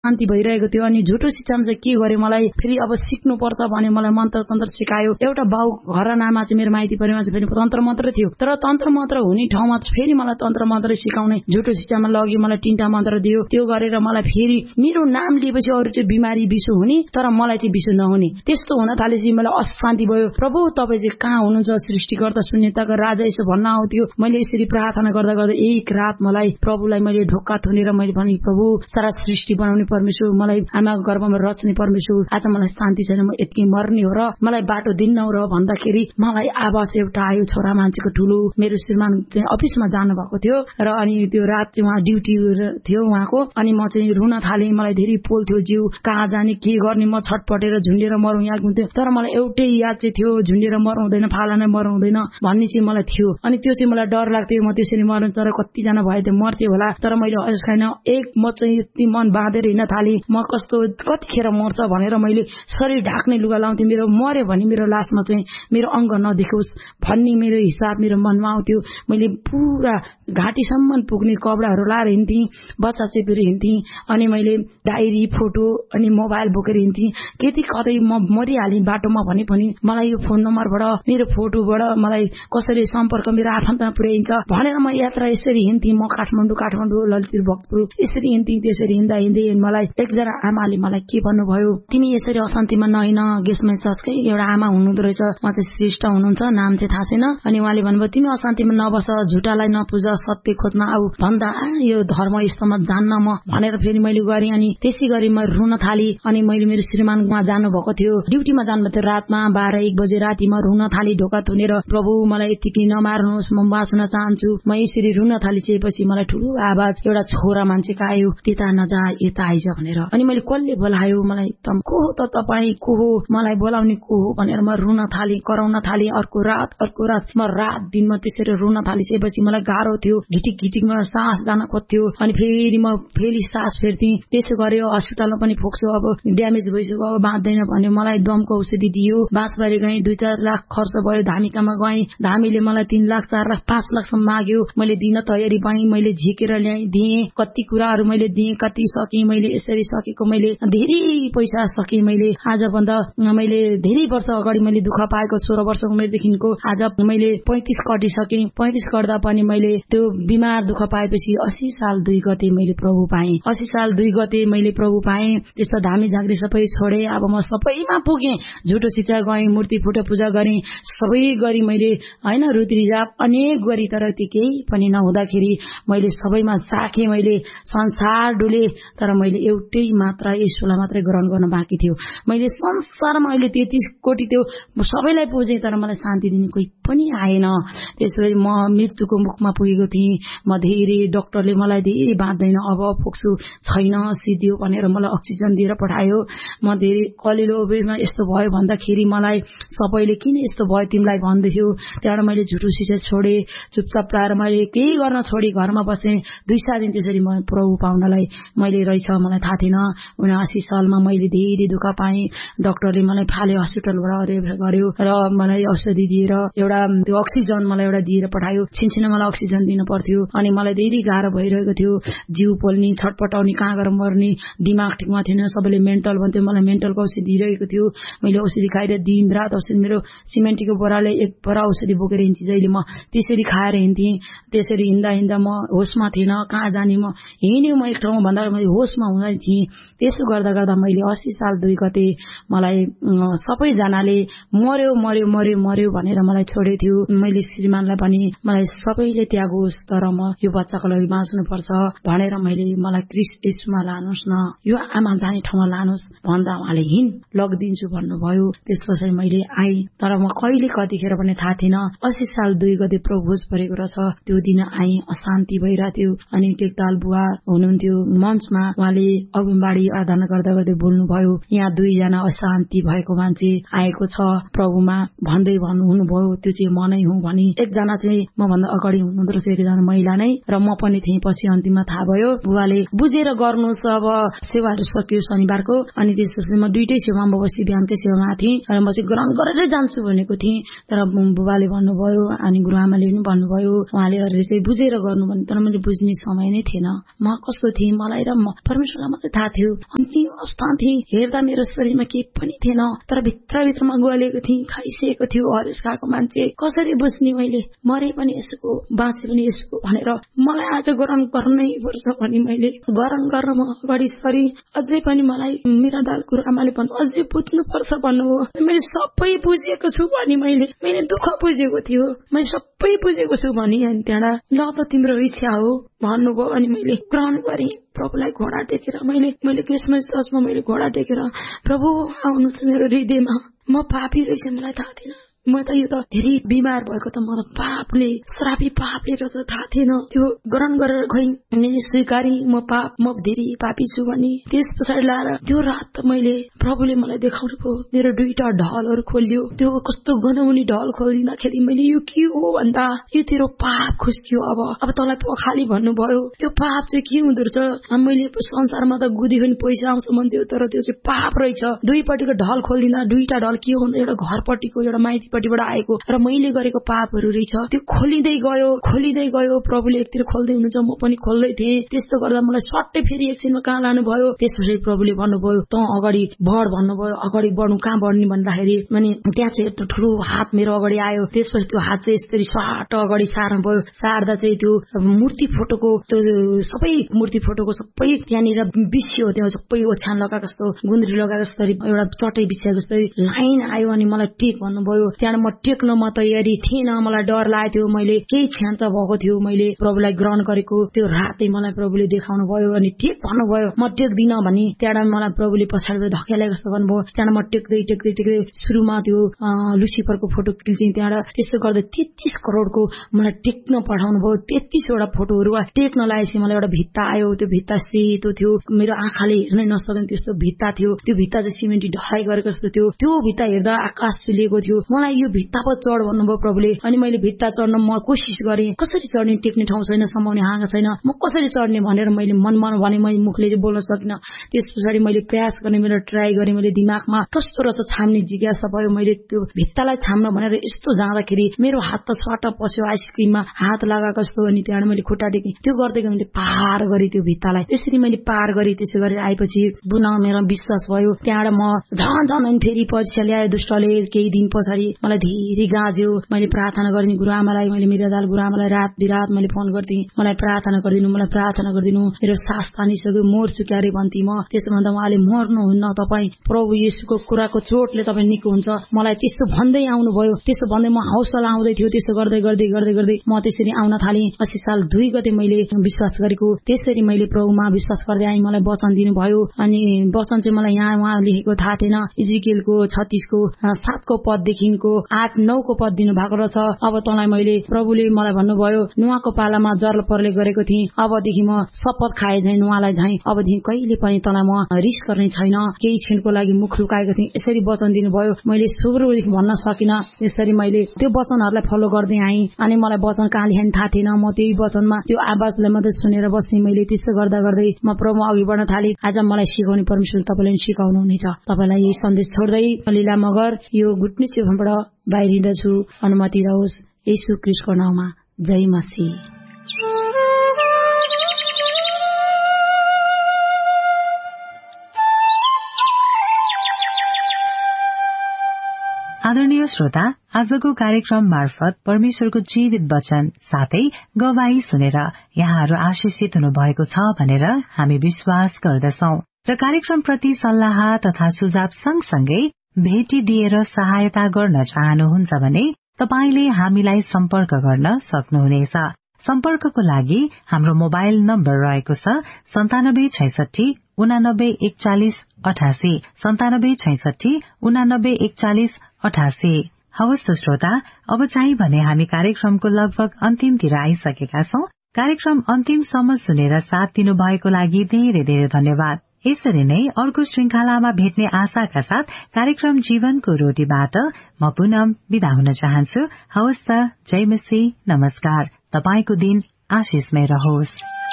शान्ति भइरहेको थियो। अनि झुटो शिक्षामा चाहिँ के गरे, मलाई फेरि अब सिक्नु पर्छ भने मलाई मन्त्र तन्त्र सिकायो। एउटा बाउ घरनामा चाहिँ मेरो माइती परिवारमा चाहिँ फेरि तन्त्र मन्त्र थियो, तर तन्त्र मन्त्र हुने ठाउँमा फेरि मलाई तन्त्र मन्त्र सिकाउने झुटो शिक्षामा लग्यो। मलाई 3टा मन्त्र दियो, त्यो गरेर मलाई फेरि मेरो नाम लिएपछि अरू चाहिँ बिमारी बिसो हुने तर मलाई चाहिँ बिसो नहुने त्यस्तो हुन थालेपछि मलाई अशान्ति भयो। प्रभु तपाईँ चाहिँ कहाँ हुनुहुन्छ, सृष्टिकर्ता शून्यताको राजा यसो भन्न आउँथ्यो। मैले यसरी प्रार्थना गर्दा गर्दा एक रात मलाई प्रभुलाई मैले ढोका थुनेर मैले भने, प्रभु सारा सृष्टि बनाउने परमेश्वर, मलाई आमाको गर्भमा रच्ने परमेश्वर, आज मलाई शान्ति छैन, म यति मर्ने हो र मलाई बाटो दिन्नौ र भन्दाखेरि मलाई आवाज एउटा आयो, छोरा मान्छेको ठुलो। मेरो श्रीमान चाहिँ अफिसमा जानु भएको थियो र अनि त्यो रात चाहिँ उहाँ ड्युटी थियो उहाँको। अनि म चाहिँ रुन थालेँ, मलाई धेरै पोल्थ्यो जिउ, कहाँ जाने के गर्ने, म छटपटेर झुन्डेर मरौँ यहाँ घुम्थ्यो। तर मलाई एउटै याद चाहिँ थियो, झुन्डेर मराउँदैन, फाला नै मराउँदैन भन्ने चाहिँ मलाई थियो। अनि त्यो चाहिँ मलाई डर लाग्थ्यो, म त्यसरी मर्नु, तर कतिजना भए त्यो मर्थे होला। तर मैले छैन म चाहिँ यति मन बाँधेर हिँड्न थालेँ, म कस्तो कतिखेर मर्छ भनेर मैले शरीर ढाक्ने लुगा लाउँथेँ। मेरो मर्यो भने मेरो लासमा चाहिँ मेरो अङ्ग नदेखोस् भन्ने मेरो हिसाब मेरो मनमा आउँथ्यो। मैले पुरा घाँटीसम्म पुग्ने कपडाहरू लाएर हिँड्थेँ, बच्चा चेपेर हिँड्थेँ। अनि मैले डायरी, फोटो अनि मोबाइल बोकेर हिँड्थेँ। यदि कतै म मरिहालेँ बाटोमा भने पनि मलाई यो फोन नम्बरबाट मेरो फोटोबाट मलाई कसैले सम्पर्क मेरो आफन्तमा पुर्याइन्छ भनेर म यात्रा यसरी हिँड्थेँ। म काठमाडौँ ललितपुर भक्तपुर यसरी हिँड्थेँ। त्यसरी हिँड्दा हिँड्दै मलाई एकजना आमाले मलाई के भन्नुभयो, तिमी यसरी अशान्तिमा नहिँड, गेसमै चर्चकै एउटा आमा हुनुहुँदो रहेछ, म चाहिँ श्रेष्ठ हुनुहुन्छ, नाम चाहिँ थाहा छैन। अनि उहाँले भन्नुभयो, तिमी अशान्तिमा नबस, झुटालाई नपुज, सत्य खोज्न आऊ भन्दा यो धर्म यस्तोमा जान्न म भनेर फेरि मैले गरेँ। अनि त्यसै गरी म रुन थालेँ। अनि मैले मेरो श्रीमानमा जानु भएको थियो, ड्युटीमा जानुभएको थियो, रातमा 12-1 बजे रातिमा रुन थालेँ ढोका थुनेर, प्रभु मलाई यतिकै नमार्नुहोस्, म बाँच्न चाहन्छु। म यसरी रुन थालिसकेपछि मलाई ठुलो आवाज एउटा छोरा मान्छेको आयो, त्यता नजा यता आइज भनेर। अनि मैले कसले बोलायो, मलाई एकदम को हो त तपाईँ, को हो, मलाई बोलाउने को हो भनेर म रुन थालेँ, कराउन थालेँ। अर्को रात म रात दिनमा त्यसरी रुन थालिसकेपछि मलाई गाह्रो थियो, घिटिक सास जान खोज्थ्यो। अनि फेरि म सास फेर्थेँ। त्यसो गर्यो, हस्पिटलमा पनि फोक्सो, अब ड्यामेज भइसक्यो, अब बाँच्दैन भन्यो। मलाई दमको औषधि दियो, बाँचबारी गएँ, 2-4 लाख खर्च भयो। धामिकामा गएँ, धामीले मलाई 3 लाख 4 लाख 5 लाखसम्म माग्यो। मैले दिन तयारी भएँ, मैले झिकेर ल्याएँ, दिएँ, कति कुराहरू मैले दिएँ, कति सकेँ मैले। यसरी सकेको मैले धेरै पैसा सकेँ मैले। आजभन्दा मैले धेरै वर्ष अगाडि मैले दुःख पाएको, 16 वर्षको उमेरदेखिको आज मैले 35 कटिसकेँ। 35 गर्दा पनि मैले त्यो बिमार दुःख पाएपछि 80 साल 2 गते मैले प्रभु पाएँ। 80 साल 2 गते मैले प्रभु पाएँ। त्यस्तो धामी झाँक्री सबै छोडेँ। अब म सबैमा पुगेँ, झुटो शिक्षा गएँ, मूर्ति फुटो पूजा गरेँ, सबै गरी मैले हैन, रुद्रीजाप अनेक गरी। तर त्यो केही पनि नहुँदाखेरि मैले सबैमा साखेँ, मैले संसार डुले, तर मैले एउटै मात्र यसुलाई मात्रै ग्रहण गर्न बाँकी थियो। मैले संसारमा अहिले 33 कोटी थियो सबैलाई पुजेँ, तर मलाई शान्ति दिने कोही पनि आएन। त्यसरी म मृत्युको मुखमा पुगेको थिएँ। म धेरै डाक्टरले मलाई धेरै बाँच्दैन, अब फोक्सु छैन, सिद्धियो भनेर मलाई अक्सिजन दिएर पठायो। म धेरै कलिलो बेमा यस्तो भयो भन्दाखेरि मलाई सबैले किन यस्तो भयो तिमीलाई भन्दैथ्यो। त्यहाँबाट मैले झुटो शिक्षा छोडेँ, चुपचाप लाएर मैले केही गर्न छोडेँ, घरमा बसेँ। 2 दिन त्यसरी म प्रभु पाउनलाई मैले रहेछ मलाई थाहा थिएन। 79 सालमा मैले धेरै दुःख पाएँ। डाक्टरले मलाई फाले हस्पिटलबाट रेफर गर्यो र मलाई औषधि दिएर एउटा त्यो अक्सिजन मलाई एउटा दिएर पठायो। छिनछिन मलाई अक्सिजन दिनु पर्थ्यो। अनि मलाई धेरै गाह्रो भइरहेको थियो, जिउ पोल्ने, छटपटाउने, कहाँ गएर मर्ने, दिमाग ठिकमा थिएन, सबैले मेन्टल भन्थ्यो। मलाई मेन्टलको औषधि दिइरहेको थियो। मैले औषधि खाएर दिन रात औषधि, मेरो सिमेन्टीको बोराले 1 बोरा औषधि बोकेर हिँड्थेँ जहिले। म त्यसरी खाएर हिँड्थेँ। त्यसरी हिँड्दा म होसमा थिएन, कहाँ जाने, म हिँड्यो म एक ठाउँमा भन्दा मैले होसमा हुँदै थिएँ। त्यसो गर्दा मैले 80 साल 2 गते मलाई सबैजनाले मर्यो भनेर मलाई छोडे थियो। मैले श्रीमानलाई पनि मलाई सबैले त्यागोस्, तर म यो बच्चाको लागि बाँच्नु पर्छ भनेर मलाई क्रिस्ट येशूमा लानुहोस् न, यो आमा जाने ठाउँमा लानुहोस् भन्दा उहाँले हिँड लगिदिन्छु भन्नुभयो। त्यसपछि मैले आएँ, तर म कहिले कतिखेर पनि थाहा थिएन। 80 साल 2 गते प्रभु भोज परेको रहेछ, त्यो दिन आएँ, अशान्ति भइरहेको थियो। अनि टेकताल बुवा हुनुहुन्थ्यो मञ्चमा, उहाँले अगमबाडी आराधना गर्दै बोल्नुभयो, यहाँ 2 जना अशान्ति भएको मान्छे आएको छ प्रभुमा भन्दै हुनुभयो। त्यो चाहिँ म नै हुँ भनी। एकजना चाहिँ म भन्दा अगाडि हुनुहुँदो रहेछ, एकजना महिला नै, र म पनि थिएँ। पछि अन्तिममा थाहा भयो। बुवाले बुझेर गर्नुहोस्, अब सेवाहरू सकियो शनिबारको। अनि त्यसपछि म 2टै सेवामा बसी बिहानकै सेवामा थिएँ र म चाहिँ ग्रहण गरेरै जान्छु भनेको थिएँ। तर बुबाले भन्नुभयो, अनि गुरुआमाले पनि भन्नुभयो, उहाँले चाहिँ बुझेर गर्नु भने। तर मैले बुझ्ने समय नै थिएन। म कस्तो थिएँ, मलाई र परमेश्वर परमेश्वरलाई मात्रै थाहा थियो। अन्तिम अवस्थामा थिएँ, हेर्दा मेरो शरीरमा केही पनि थिएन, तर भित्रभित्रमा गलेको थिएँ, खाइसकेको थियो। हरेस खाएको मान्छे कसरी बुझ्ने, मैले मरे पनि यसको, बाँचे पनि यसको भनेर मलाई आज ग्रहण गर्नै पर्छ भने मैले ग्रहण गर्न म अगाडि सरी। अझै पनि मलाई मेरा दाल गुरुआमाले भन्नु अझै बुझ्नु पर्छ भन्नुभयो। मैले सबै बुझेको छु भने मैले दुःख बुझेको थियो, मैले सबै बुझेको छु भने अनि त्यहाँ ल त तिम्रो इच्छा हो भन्नुभयो। अनि मैले ग्रहण गरेँ प्रभुलाई घोडा टेकेर। मैले क्रिसमस चर्चमा मैले घोडा टेकेर प्रभु आउनुहोस् मेरो हृदयमा, म पापी रहेछ, मलाई थाहा थिएन। म त यो त धेरै बिमार भएको त म त पापले, श्रापी पापले रहेछ, थाहा थिएन। त्यो ग्रहण गरेर खै मैले स्वीकारी म धेरै पापी छु भने। त्यस पछाडि लाएर त्यो रात त मैले प्रभुले मलाई देखाउनु भयो, मेरो 2टा ढलहरू खोलियो। त्यो कस्तो गनाउने ढल खोलिदिँदाखेरि मैले यो के हो भन्दा यो तेरो पाप खुस्कियो, अब तँलाई पखाली भन्नुभयो। त्यो पाप चाहिँ के हुँदो रहेछ, मैले संसारमा त गुदियो नि पैसा आउँछ भन्थ्यो, तर त्यो चाहिँ पाप रहेछ। दुईपट्टिको ढल खोलिदिँदा 2टा ढल के हो, एउटा घरपट्टिको एउटा माइतीपट्टिबाट आएको र मैले गरेको पापहरू रहेछ। त्यो खोलिँदै गयो। प्रभुले एकतिर खोल्दै हुनुहुन्छ, म पनि खोल्दै थिएँ। त्यस्तो गर्दा मलाई सट्टै फेरि एकछिनमा कहाँ लानुभयो। त्यसपछि प्रभुले भन्नुभयो त अगाडि बढ भन्नुभयो। अगाडि बढ्नु कहाँ बढ्ने भन्दाखेरि अनि त्यहाँ चाहिँ यस्तो ठुलो हात मेरो अगाडि आयो। त्यसपछि त्यो हात चाहिँ यसरी स्वाट अगाडि सार्नु भयो। सार्दा चाहिँ त्यो मूर्ति फोटोको सबै सबै त्यहाँनिर बिस्यो। त्यो सबै ओछ्यान लगाएको जस्तो, गुन्द्री लगाएको जस्तो एउटा चटै बिस्याएको जस्तो लाइन आयो। अनि मलाई टेक भन्नुभयो। त्यहाँ म टेक्न म तयारी थिएन, मलाई डर लागेको थियो। मैले केही क्षण त भएको थियो मैले प्रभुलाई ग्रहण गरेको। त्यो रातै मलाई प्रभुले देखाउनु भयो अनि टेक भन्नुभयो। म टेक्दिन भने त्यहाँ मलाई प्रभुले पछाडिबाट धकेलाए जस्तो गर्नुभयो। त्यहाँ म टेक्दै सुरुमा त्यो लुसिफरको फोटो खिल्चेँ। त्यहाँ त्यस्तो गर्दा 33 करोडको मलाई टेक्न पठाउनु भयो। 33वटा फोटोहरू टेक्न लागेपछि मलाई एउटा भित्ता आयो। त्यो भित्ता सेतो थियो, मेरो आँखाले हेर्नै नसक्ने त्यस्तो भित्ता थियो। त्यो भित्ता चाहिँ सिमेन्टी ढलाइ गरेको जस्तो थियो। त्यो भित्ता हेर्दा आकाश चुलिएको थियो। मलाई यो भित्ता पो चढ भन्नुभयो प्रभुले। अनि मैले भित्ता चढ्न म कोसिस गरेँ, कसरी चढ्ने, टेक्ने ठाउँ छैन, समाउने हाँगा छैन, म कसरी चढ्ने भनेर मैले मनमा भने, मैले मुखले चाहिँ बोल्न सकिनँ। त्यस पछाडि मैले प्रयास गरेँ, मेरो ट्राई गरेँ। मैले दिमागमा कस्तो रहेछ छाम्ने जिज्ञासा भयो। मैले त्यो भित्तालाई छाम्न भनेर यस्तो जाँदाखेरि मेरो हात त स्वाट पस्यो आइसक्रिममा हात लगाएको जस्तो। अनि त्यहाँ मैले खुट्टा टेकेँ। त्यो गर्दै मैले पार गरेँ त्यो भित्तालाई। त्यसरी मैले पार गरेँ। त्यसै गरेर आएपछि पुनः मेरो विश्वास भयो। त्यहाँबाट म झन् अनि फेरि परीक्षा ल्याए दुष्टले। केही दिन पछाडि मलाई धेरै गाज्यो। मैले प्रार्थना गर्ने गुरुआमालाई, मैले मेरो दाल गुरुआमालाई रात बिरात मैले फोन गर्थेँ, मलाई प्रार्थना गरिदिनु, मेरो सास तानिसक्यो, मोर्छु क्यारे भन्थेँ म। त्यसो भन्दा उहाँले मर्नुहुन्न, तपाईँ प्रभु येशूको कुराको चोटले तपाईँ निको हुन्छ, मलाई त्यस्तो भन्दै आउनुभयो। त्यसो भन्दै म हौसला आउँदै थियो। त्यसो गर्दै म त्यसरी आउन थालेँ। 80 साल 2 गते मैले विश्वास गरेको। त्यसरी मैले प्रभुमा विश्वास गर्दै आएँ। मलाई वचन दिनुभयो। अनि वचन चाहिँ मलाई यहाँ उहाँ लेखेको थाहा थिएन। इजिकेलको 36को 7को पददेखिको 8-9को पद दिनु भएको रहेछ। अब तँलाई मैले प्रभुले मलाई भन्नुभयो, नुहाको पालामा जर्ल परले गरेको थिएँ, अबदेखि म शपथ खाए झैँ नुहालाई झैँ अबदेखि कहिले पनि तँलाई म रिस गर्ने छैन। केही क्षणको लागि मुख लुकाएको थिएँ। यसरी वचन दिनुभयो। मैले सुरुदेखि भन्न सकिनँ। यसरी मैले त्यो वचनहरूलाई फलो गर्दै आएँ। अनि मलाई वचन कहाँ लेख्ने थाहा थिएन। म त्यही वचनमा त्यो आवाजलाई मात्रै सुनेर बसेँ। मैले त्यस्तो गर्दै म प्रभु अघि बढ्न थालेँ। आज मलाई सिकाउने परमेश्वर तपाईँले सिकाउनु हुनेछ। तपाईँलाई यही सन्देश छोड्दै लीला मगर यो गुटनी सेवाबाट बाहिरिँदछु। अनुमति रहोस् येशू ख्रीष्टको नाममा। जय मसीह। आदरणीय श्रोता, आजको कार्यक्रम मार्फत परमेश्वरको जीवित वचन साथै गवाही सुनेर यहाँहरू आशिषित हुनुभएको छ भनेर हामी विश्वास गर्दछौं। र कार्यक्रम प्रति सल्लाह तथा सुझाव सँगसँगै भेटी दिएर सहायता गर्न चाहनुहुन्छ भने तपाईले हामीलाई सम्पर्क गर्न सक्नुहुनेछ। सम्पर्कको लागि हाम्रो मोबाइल नम्बर रहेको छ 9766 89 41 88 9766 89 41 88। हवस् त श्रोता, अब चाहिँ भने हामी कार्यक्रमको लगभग अन्तिमतिर आइसकेका छौं। कार्यक्रम अन्तिमसम्म सुनेर साथ दिनु भएको लागि धेरै धेरै धन्यवाद। यसरी नै अर्को श्रृंखलामा भेट्ने आशाका साथ कार्यक्रम जीवनको रोटीबाट म पुनः बिदा हुन चाहन्छु। हवस् त, जय मसीह, नमस्कार। तपाईको दिन आशिषमय रहोस्।